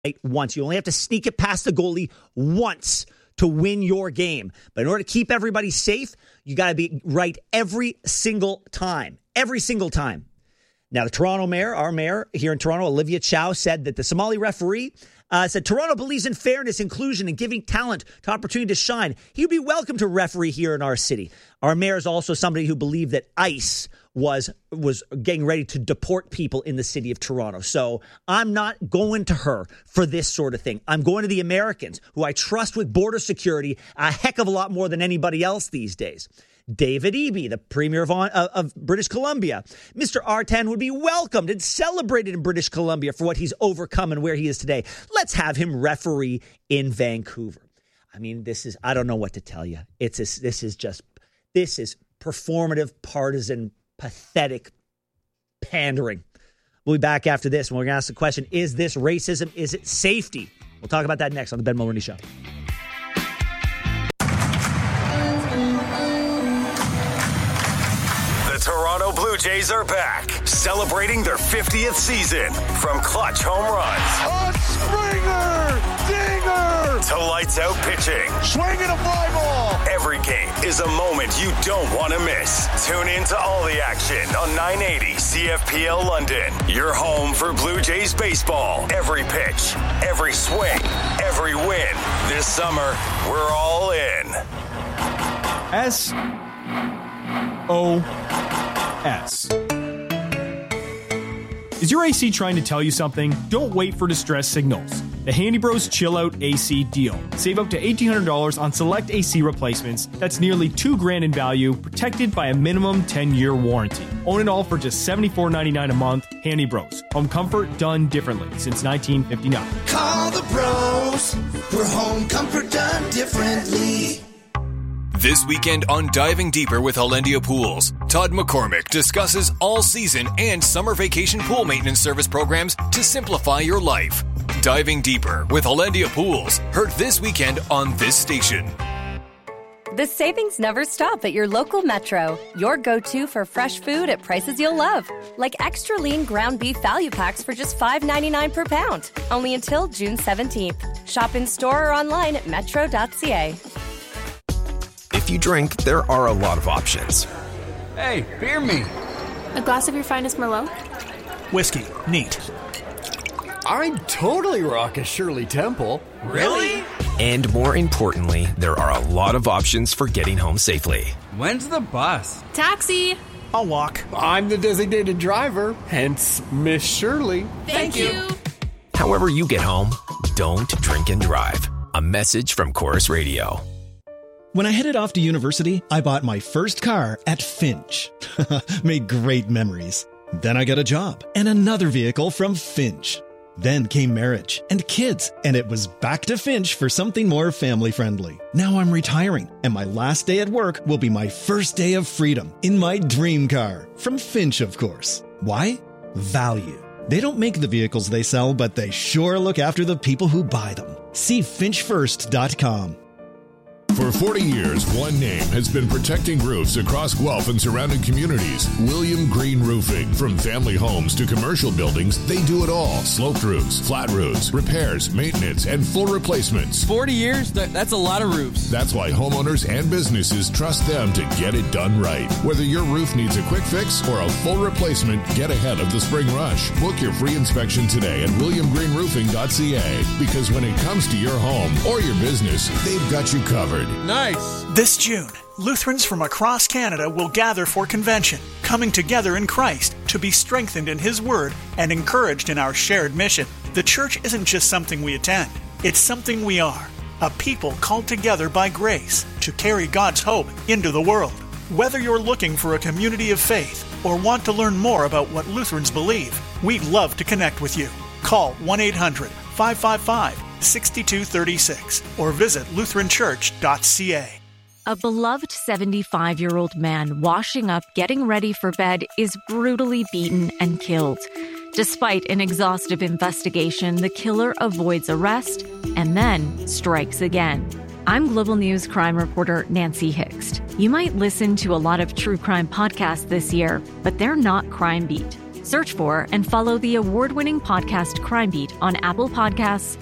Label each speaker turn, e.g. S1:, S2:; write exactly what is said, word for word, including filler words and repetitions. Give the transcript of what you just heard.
S1: once. You only have to sneak it past the goalie once to win your game. But in order to keep everybody safe, you got to be right every single time. Every single time. Now, the Toronto mayor, our mayor here in Toronto, Olivia Chow, said that the Somali referee uh, said Toronto believes in fairness, inclusion, and giving talent to opportunity to shine. He would be welcome to referee here in our city. Our mayor is also somebody who believed that ICE was was getting ready to deport people in the city of Toronto. So I'm not going to her for this sort of thing. I'm going to the Americans, who I trust with border security a heck of a lot more than anybody else these days. David Eby, the Premier of, of, of British Columbia. Mister Artan would be welcomed and celebrated in British Columbia for what he's overcome and where he is today. Let's have him referee in Vancouver. I mean, this is, I don't know what to tell you. It's a, this is just, this is performative, partisan, pathetic pandering. We'll be back after this, and we're going to ask the question, is this racism? Is it safety? We'll talk about that next on the Ben Mulroney Show.
S2: The Toronto Blue Jays are back, celebrating their fiftieth season. From clutch home runs,
S3: a Springer, dinger,
S2: to lights out pitching,
S3: swinging a fly ball.
S2: Every game is a moment you don't want to miss. Tune in to all the action on nine eighty C F P L London. Your home for Blue Jays baseball. Every pitch, every swing, every win. This summer, we're all in.
S4: S O S. Is your A C trying to tell you something? Don't wait for distress signals. The Handy Bros Chill Out A C deal. Save up to eighteen hundred dollars on select A C replacements. That's nearly two grand in value, protected by a minimum ten-year warranty. Own it all for just seventy-four ninety-nine a month. Handy Bros. Home comfort done differently since nineteen fifty-nine.
S5: Call the pros for home comfort done differently.
S6: This weekend on Diving Deeper with Hollandia Pools, Todd McCormick discusses all season and summer vacation pool maintenance service programs to simplify your life. Diving Deeper with Hollandia Pools, heard this weekend on this station.
S7: The savings never stop at your local Metro. Your go-to for fresh food at prices you'll love. Like extra lean ground beef value packs for just five ninety-nine per pound. Only until June seventeenth. Shop in store or online at metro dot c a.
S8: If you drink, there are a lot of options.
S9: Hey, beer me.
S10: A glass of your finest Merlot?
S11: Whiskey. Neat.
S9: I'd totally rock a Shirley Temple.
S11: Really?
S8: And more importantly, there are a lot of options for getting home safely.
S9: When's the bus?
S10: Taxi.
S11: I'll walk.
S9: I'm the designated driver, hence Miss Shirley.
S10: Thank, Thank you. you.
S8: However you get home, don't drink and drive. A message from Chorus Radio.
S12: When I headed off to university, I bought my first car at Finch. Made great memories. Then I got a job and another vehicle from Finch. Then came marriage and kids, and it was back to Finch for something more family-friendly. Now I'm retiring, and my last day at work will be my first day of freedom in my dream car. From Finch, of course. Why? Value. They don't make the vehicles they sell, but they sure look after the people who buy them. See finch first dot com.
S13: For forty years, one name has been protecting roofs across Guelph and surrounding communities. William Green Roofing. From family homes to commercial buildings, they do it all. Sloped roofs, flat roofs, repairs, maintenance, and full replacements.
S14: forty years? That, that's a lot of roofs.
S13: That's why homeowners and businesses trust them to get it done right. Whether your roof needs a quick fix or a full replacement, get ahead of the spring rush. Book your free inspection today at william green roofing dot c a. Because when it comes to your home or your business, they've got you covered.
S14: Nice.
S11: This June, Lutherans from across Canada will gather for convention, coming together in Christ to be strengthened in His Word and encouraged in our shared mission. The church isn't just something we attend, it's something we are, a people called together by grace to carry God's hope into the world. Whether you're looking for a community of faith or want to learn more about what Lutherans believe, we'd love to connect with you. Call one eight hundred five five five six two three six or visit lutheran church dot c a.
S15: A beloved seventy-five-year-old man washing up, getting ready for bed, is brutally beaten and killed. Despite an exhaustive investigation, the killer avoids arrest and then strikes again. I'm Global News crime reporter Nancy Hixt. You might listen to a lot of true crime podcasts this year, but they're not Crime Beat. Search for and follow the award-winning podcast Crime Beat on Apple Podcasts,